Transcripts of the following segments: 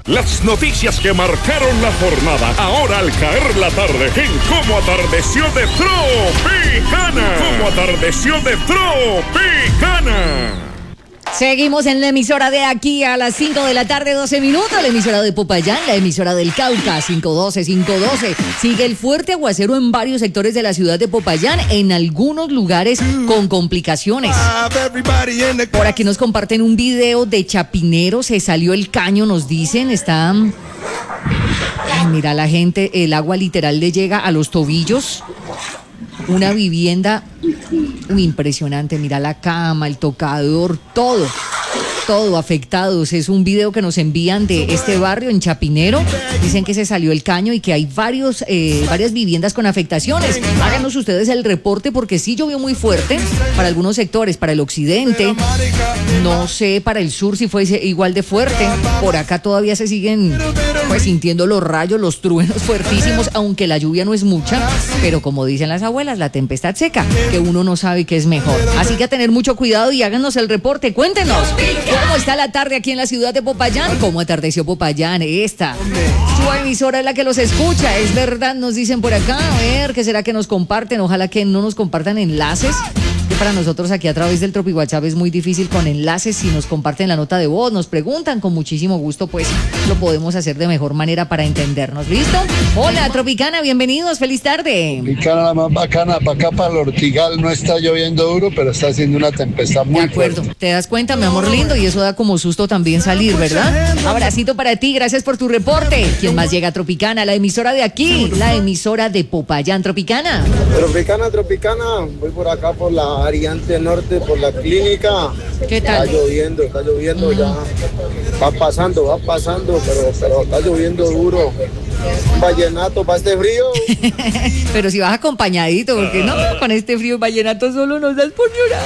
Las noticias que marcaron la jornada, ahora al caer la tarde, en Cómo Atardeció de Tropicana. Cómo Atardeció de Tropicana. Seguimos en la emisora de aquí a las 5 de la tarde, 12 minutos, la emisora de Popayán, la emisora del Cauca, 512. Sigue el fuerte aguacero en varios sectores de la ciudad de Popayán, en algunos lugares con complicaciones. Por aquí nos comparten un video de Chapinero, se salió el caño, nos dicen, está... Ay, mira la gente, el agua literal le llega a los tobillos. Una vivienda impresionante, mira la cama, el tocador, todo afectados. Es un video que nos envían de este barrio en Chapinero. Dicen que se salió el caño y que hay varias viviendas con afectaciones. Háganos ustedes el reporte porque sí llovió muy fuerte para algunos sectores, para el occidente. No sé, para el sur si fue igual de fuerte. Por acá todavía se siguen pues sintiendo los rayos, los truenos fuertísimos, aunque la lluvia no es mucha. Pero como dicen las abuelas, la tempestad seca, que uno no sabe qué es mejor. Así que a tener mucho cuidado y háganos el reporte. Cuéntenos. ¿Cómo está la tarde aquí en la ciudad de Popayán? ¿Cómo atardeció Popayán? Su emisora es la que los escucha, es verdad, nos dicen por acá. A ver, ¿qué será que nos comparten? Ojalá que no nos compartan enlaces, que para nosotros aquí a través del Tropi WhatsApp es muy difícil con enlaces. Si nos comparten la nota de voz, nos preguntan, con muchísimo gusto, pues lo podemos hacer de mejor manera para entendernos. ¿Listo? Hola, Tropicana, bienvenidos, feliz tarde. Tropicana, la más bacana, para acá, para el Ortigal, no está lloviendo duro, pero está haciendo una tempestad muy fuerte. De acuerdo, te das cuenta, mi amor lindo, y eso da como susto también salir, ¿verdad? Abracito para ti, gracias por tu reporte. ¿Quién más llega a Tropicana? La emisora de aquí, la emisora de Popayán. Tropicana, voy por acá por la Ariante Norte, por la clínica. ¿Qué tal? Está lloviendo ya. Va pasando, pero está lloviendo duro. Un vallenato para este frío. Pero si vas acompañadito, porque no, con este frío vallenato solo nos das por llorar.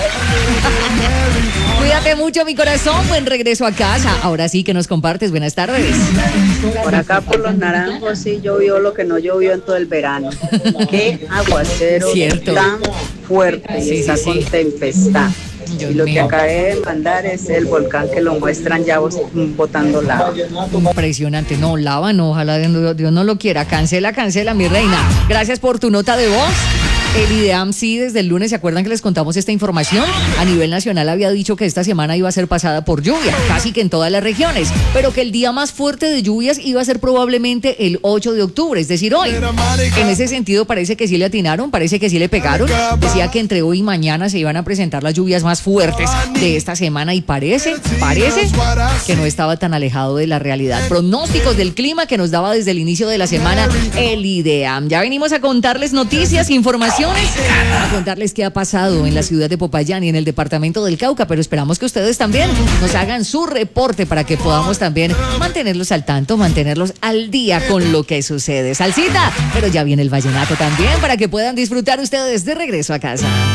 Cuídate mucho, mi corazón. Buen regreso a casa. Ahora sí que nos compartes. Buenas tardes. Por acá por los Naranjos sí llovió lo que no llovió en todo el verano. Qué aguacero tan fuerte y está con tempestad. Y lo que acabé de mandar es el volcán que lo muestran ya botando lava. Impresionante. No, lava no, ojalá Dios no lo quiera. Cancela, mi reina. Gracias por tu nota de voz. El IDEAM sí, desde el lunes, ¿se acuerdan que les contamos esta información? A nivel nacional había dicho que esta semana iba a ser pasada por lluvia, casi que en todas las regiones, pero que el día más fuerte de lluvias iba a ser probablemente el 8 de octubre, es decir, hoy. En ese sentido parece que sí le atinaron, parece que sí le pegaron. Decía que entre hoy y mañana se iban a presentar las lluvias más fuertes de esta semana y parece que no estaba tan alejado de la realidad. Pronósticos del clima que nos daba desde el inicio de la semana el IDEAM. Ya venimos a contarles noticias, información, a contarles qué ha pasado en la ciudad de Popayán y en el departamento del Cauca, pero esperamos que ustedes también nos hagan su reporte para que podamos también mantenerlos al tanto, mantenerlos al día con lo que sucede. Salsita, pero ya viene el vallenato también para que puedan disfrutar ustedes de regreso a casa.